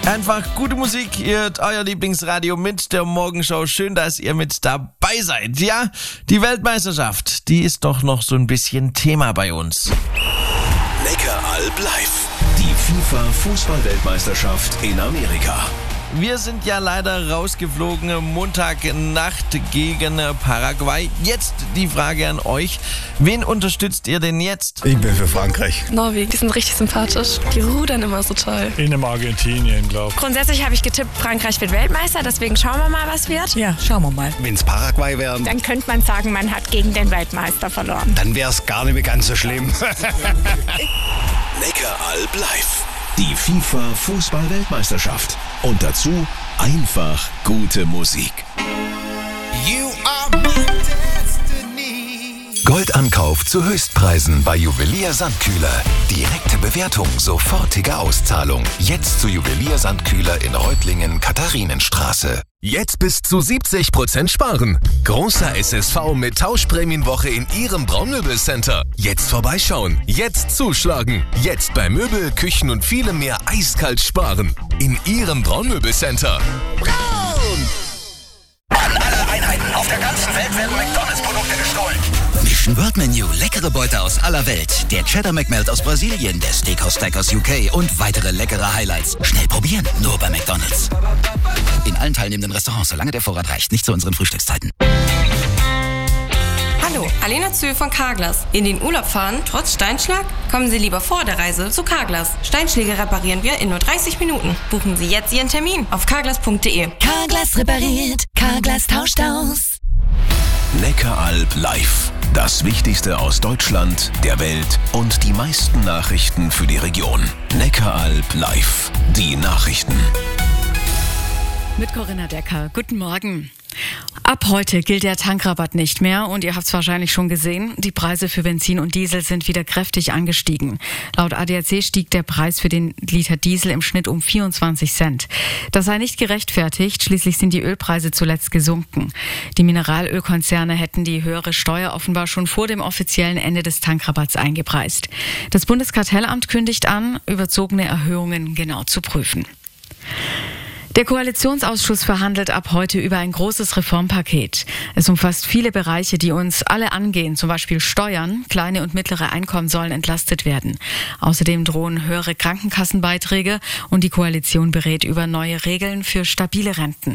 Einfach gute Musik, ihr hört euer Lieblingsradio mit der Morgenshow. Schön, dass ihr mit dabei seid. Ja, die Weltmeisterschaft, die ist doch noch so ein bisschen Thema bei uns. Neckaralb live. Die FIFA-Fußball-Weltmeisterschaft in Amerika. Wir sind ja leider rausgeflogen, Montagnacht gegen Paraguay. Jetzt die Frage an euch, wen unterstützt ihr denn jetzt? Ich bin für Frankreich. Norwegen, die sind richtig sympathisch. Die rudern immer so toll. Ich nehme Argentinien, glaube ich. Grundsätzlich habe ich getippt, Frankreich wird Weltmeister, deswegen schauen wir mal, was wird. Ja, schauen wir mal. Wenn es Paraguay wären, Dann könnte man sagen, man hat gegen den Weltmeister verloren. dann wäre es gar nicht mehr ganz so schlimm. Neckaralb live. Die FIFA-Fußball-Weltmeisterschaft. Und dazu einfach gute Musik. Goldankauf zu Höchstpreisen bei Juwelier Sandkühler. Direkte Bewertung, sofortige Auszahlung. Jetzt zu Juwelier Sandkühler in Reutlingen, Katharinenstraße. Jetzt bis zu 70% sparen. Großer SSV mit Tauschprämienwoche in Ihrem Braunmöbelcenter. Jetzt vorbeischauen. Jetzt zuschlagen. Jetzt bei Möbel, Küchen und vielem mehr eiskalt sparen. In Ihrem Braunmöbelcenter. Braun! An alle Einheiten auf der ganzen Welt werden McDonalds-Produkte gestohlen. Mission World Menu, leckere Beute aus aller Welt. Der Cheddar McMelt aus Brasilien, der Steakhouse Stack aus UK und weitere leckere Highlights. Schnell probieren, nur bei McDonalds. In allen teilnehmenden Restaurants, solange der Vorrat reicht, nicht zu unseren Frühstückszeiten. Hallo, Alena Zöhl von Carglass. In den Urlaub fahren, trotz Steinschlag? Kommen Sie lieber vor der Reise zu Carglass. Steinschläge reparieren wir in nur 30 Minuten. Buchen Sie jetzt Ihren Termin auf carglass.de. Carglass repariert, Carglass tauscht aus. Neckaralb live. Das Wichtigste aus Deutschland, der Welt und die meisten Nachrichten für die Region. Neckaralb live. Die Nachrichten. Mit Corinna Decker. Guten Morgen. Ab heute gilt der Tankrabatt nicht mehr und ihr habt es wahrscheinlich schon gesehen, die Preise für Benzin und Diesel sind wieder kräftig angestiegen. Laut ADAC stieg der Preis für den Liter Diesel im Schnitt um 24 Cent. Das sei nicht gerechtfertigt, schließlich sind die Ölpreise zuletzt gesunken. Die Mineralölkonzerne hätten die höhere Steuer offenbar schon vor dem offiziellen Ende des Tankrabatts eingepreist. Das Bundeskartellamt kündigt an, überzogene Erhöhungen genau zu prüfen. Der Koalitionsausschuss verhandelt ab heute über ein großes Reformpaket. Es umfasst viele Bereiche, die uns alle angehen, zum Beispiel Steuern. Kleine und mittlere Einkommen sollen entlastet werden. Außerdem drohen höhere Krankenkassenbeiträge und die Koalition berät über neue Regeln für stabile Renten.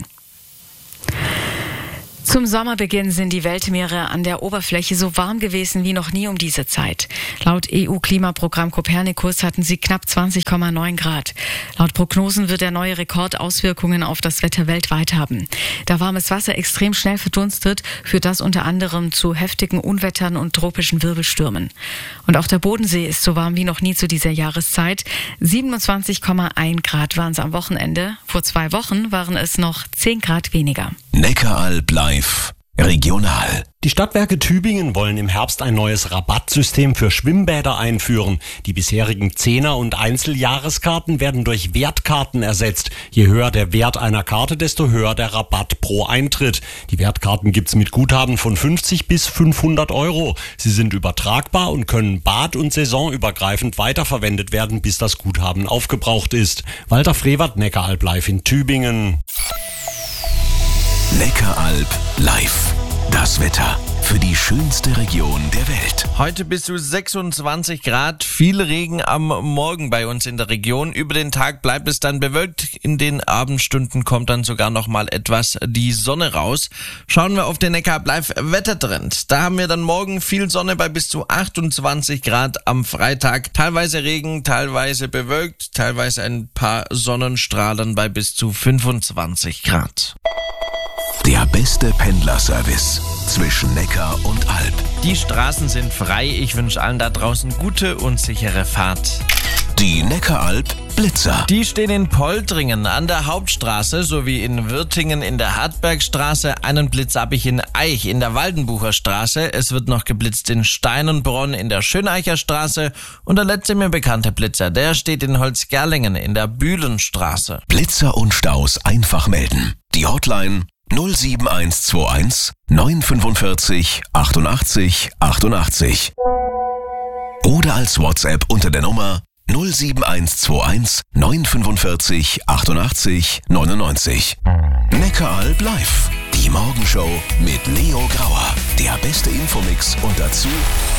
Zum Sommerbeginn sind die Weltmeere an der Oberfläche so warm gewesen wie noch nie um diese Zeit. Laut EU-Klimaprogramm Copernicus hatten sie knapp 20,9 Grad. Laut Prognosen wird der neue Rekord Auswirkungen auf das Wetter weltweit haben. Da warmes Wasser extrem schnell verdunstet, führt das unter anderem zu heftigen Unwettern und tropischen Wirbelstürmen. Und auch der Bodensee ist so warm wie noch nie zu dieser Jahreszeit. 27,1 Grad waren es am Wochenende. Vor 2 Wochen waren es noch 10 Grad weniger. Neckaralb live. Regional. Die Stadtwerke Tübingen wollen im Herbst ein neues Rabattsystem für Schwimmbäder einführen. Die bisherigen 10er- und Einzeljahreskarten werden durch Wertkarten ersetzt. Je höher der Wert einer Karte, desto höher der Rabatt pro Eintritt. Die Wertkarten gibt's mit Guthaben von 50 bis 500 Euro. Sie sind übertragbar und können bad- und saisonübergreifend weiterverwendet werden, bis das Guthaben aufgebraucht ist. Walter Frevert, Neckaralb live in Tübingen. Neckaralb live. Das Wetter für die schönste Region der Welt. Heute bis zu 26 Grad, viel Regen am Morgen bei uns in der Region. Über den Tag bleibt es dann bewölkt. In den Abendstunden kommt dann sogar noch mal etwas die Sonne raus. Schauen wir auf den Neckaralb live Wettertrend. Da haben wir dann morgen viel Sonne bei bis zu 28 Grad am Freitag. Teilweise Regen, teilweise bewölkt, teilweise ein paar Sonnenstrahlen bei bis zu 25 Grad. Der beste Pendlerservice zwischen Neckar und Alb. Die Straßen sind frei. Ich wünsche allen da draußen gute und sichere Fahrt. Die Neckaralb Blitzer. Die stehen in Poltringen an der Hauptstraße sowie in Wirtingen in der Hartbergstraße. Einen Blitz habe ich in Eich in der Waldenbucher Straße. Es wird noch geblitzt in Steinenbronn in der Schöneicher Straße. Und der letzte mir bekannte Blitzer, der steht in Holzgerlingen in der Bühlenstraße. Blitzer und Staus einfach melden. Die Hotline 07121 945 88 88. Oder als WhatsApp unter der Nummer 07121 945 88 99. Neckaralb live. Die Morgenshow mit Leo Grauer. Der beste Infomix und dazu